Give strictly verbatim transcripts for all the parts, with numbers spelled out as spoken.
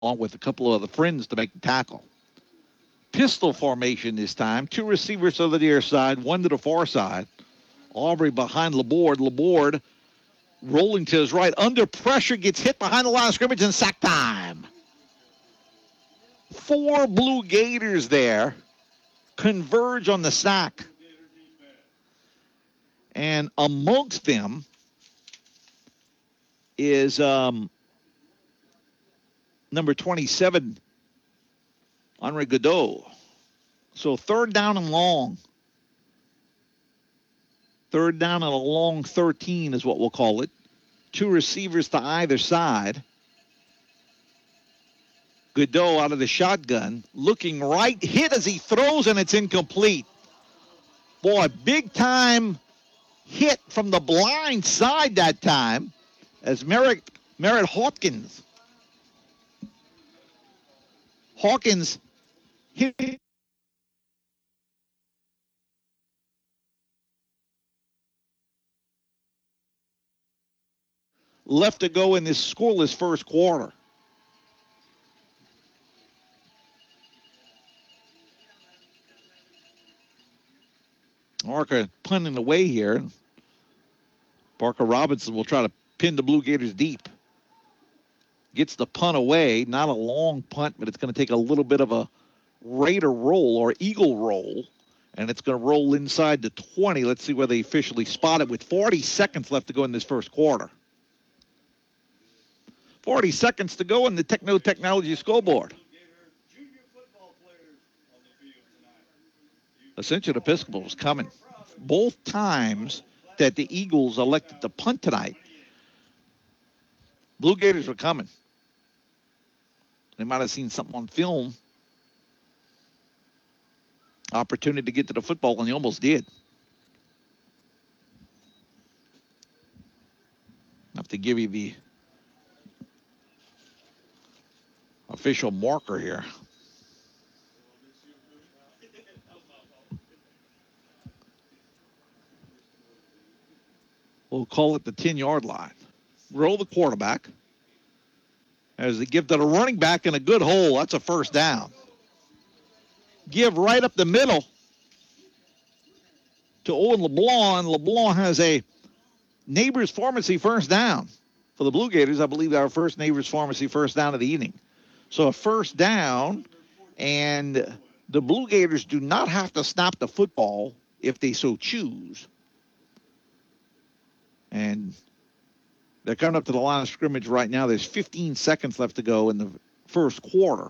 along with a couple of other friends to make the tackle. Pistol formation this time. Two receivers to the near side, one to the far side. Aubrey behind Laborde. Laborde rolling to his right. Under pressure, gets hit behind the line of scrimmage, and sack time. Four Blue Gators there converge on the sack. And amongst them is um, number twenty-seven, Henri Godot. So third down and long. Third down and a long thirteen is what we'll call it. Two receivers to either side. Godot out of the shotgun, looking right, hit as he throws, and it's incomplete. Boy, big time hit from the blind side that time as Merritt, Merritt Hawkins. Hawkins hit. Left to go in this scoreless first quarter. Parker punting away here. Parker Robinson will try to pin the Blue Gators deep. Gets the punt away. Not a long punt, but it's going to take a little bit of a Raider roll or Eagle roll. And it's going to roll inside the twenty. Let's see where they officially spot it with forty seconds left to go in this first quarter. forty seconds to go in the Techno Technology scoreboard. Ascension Episcopal was coming. Both times that the Eagles elected to punt tonight, Blue Gators were coming. They might have seen something on film. Opportunity to get to the football, and they almost did. I have to give you the official marker here. We'll call it the ten-yard line. Roll the quarterback. As they give to the running back in a good hole, that's a first down. Give right up the middle to Owen LeBlanc, and LeBlanc has a Neighbors Pharmacy first down. For the Blue Gators, I believe our first Neighbors Pharmacy first down of the evening. So a first down, and the Blue Gators do not have to snap the football if they so choose. And they're coming up to the line of scrimmage right now. There's fifteen seconds left to go in the first quarter.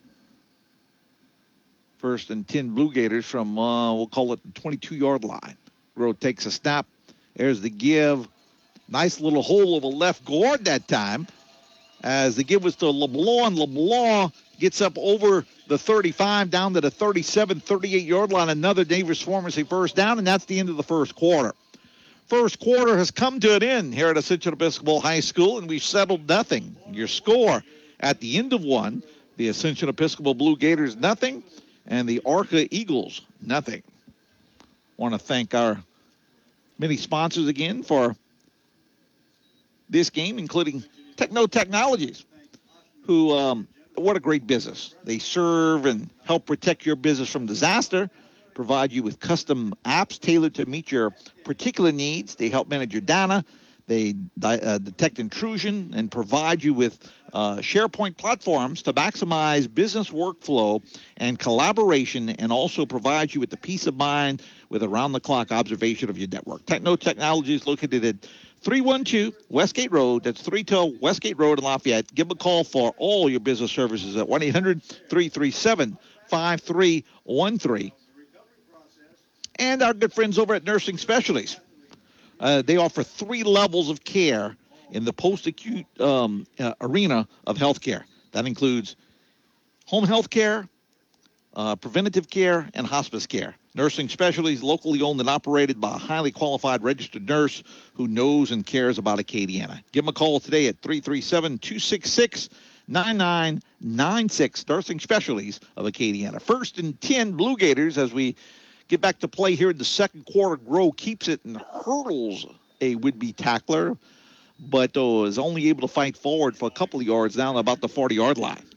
First and ten Blue Gators from, uh, we'll call it the twenty-two-yard line. Grove takes a snap. There's the give. Nice little hole of a left guard that time. As the give was to LeBlanc. LeBlanc gets up over the thirty-five, down to the thirty-seven, thirty-eight-yard line. Another Neighbors Pharmacy first down, and that's the end of the first quarter. First quarter has come to an end here at Ascension Episcopal High School, and we've settled nothing. Your score at the end of one, the Ascension Episcopal Blue Gators nothing, and the Arca Eagles nothing. Want to thank our many sponsors again for this game, including Techno Technologies, who, um, what a great business. They serve and help protect your business from disaster, provide you with custom apps tailored to meet your particular needs. They help manage your data. They uh, detect intrusion and provide you with uh, SharePoint platforms to maximize business workflow and collaboration, and also provide you with the peace of mind with around-the-clock observation of your network. Techno Technology is located at three one two Westgate Road. That's three two Westgate Road in Lafayette. Give them a call for all your business services at one eight hundred, three three seven, five three one three. And our good friends over at Nursing Specialties. Uh, they offer three levels of care in the post-acute um, uh, arena of healthcare. That includes home health care, uh, preventative care, and hospice care. Nursing Specialties, locally owned and operated by a highly qualified registered nurse who knows and cares about Acadiana. Give them a call today at three three seven, two six six, nine nine nine six. Nursing Specialties of Acadiana. First and ten Blue Gators as we get back to play here in the second quarter. Grove keeps it and hurdles a would-be tackler, but uh, is only able to fight forward for a couple of yards down about the forty-yard line.